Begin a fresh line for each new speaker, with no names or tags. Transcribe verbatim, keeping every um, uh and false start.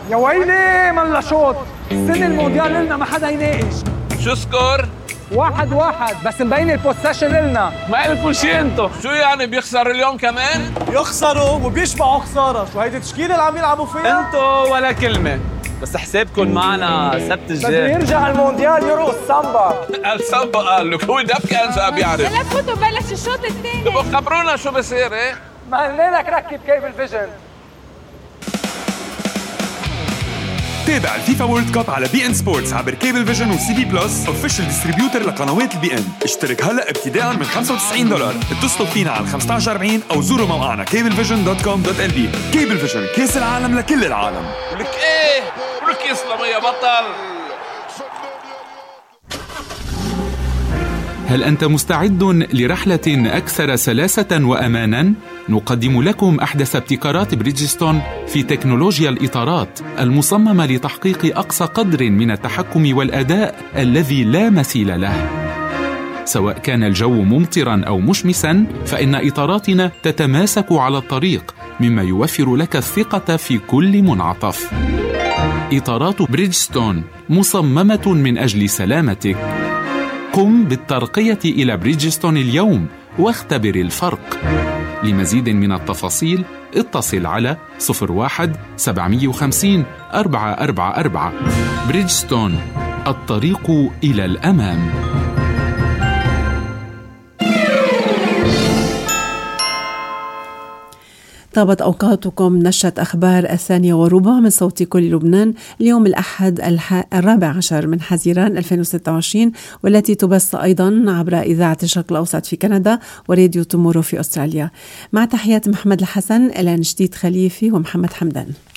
يا ويلي ملا شوط. السنة المونديال لنا ما حدا يناقش.
شو سكور؟
واحد واحد بس مبين البوسيشن لنا.
ما قلكوا شي انتو. شو يعني بيخسر اليوم كمان؟
يخسروا وبيشبعوا خسارة. شو هيدي التشكيلة اللي عم يلعبوا فيها؟
انتو ولا كلمة، بس حسابكم معنا سبت الجاي.
بده يرجع المونديال يرقص سامبا.
السامبا قال لك هو دبكة انسى بيعرف.
هلا فوتوا بلش الشوط الثاني.
تبقوا خبرونا شو بصير. ايه
ما قلنا لك ركب كيبل فيجن.
تابع الفيفا وورلد كاب على بي ان سبورتس عبر كيبل فيجن وسي بي بلس اوفيشال ديستريبيوتر لقنوات البي ان. اشترك هلا ابتداء من خمسة وتسعين دولار. اتصلوا فينا على خمسة عشر أربعين او زوروا موقعنا كيبل فيجن دوت كوم دوت ال بي. كيبل فيجن، كاس العالم لكل العالم.
ولك ايه ولك يسلم يا بطل.
هل أنت مستعد لرحلة أكثر سلاسة وأماناً؟ نقدم لكم أحدث ابتكارات بريدجستون في تكنولوجيا الإطارات المصممة لتحقيق أقصى قدر من التحكم والأداء الذي لا مثيل له. سواء كان الجو ممطراً أو مشمساً، فإن إطاراتنا تتماسك على الطريق، مما يوفر لك الثقة في كل منعطف. إطارات بريدجستون مصممة من أجل سلامتك. قم بالترقية إلى بريدجستون اليوم واختبر الفرق. لمزيد من التفاصيل اتصل على صفر واحد سبعمية وخمسين أربعة أربعة أربعة. بريدجستون، الطريق إلى الأمام.
طابت أوقاتكم. نشرة أخبار الثانية وربع من صوت كل لبنان اليوم الأحد الح... الرابع عشر من حزيران ألفين وستة وعشرين، والتي تبث أيضا عبر إذاعة الشرق الأوسط في كندا وراديو تومورو في أستراليا. مع تحيات محمد الحسن، إلى جديد خليفي ومحمد حمدان.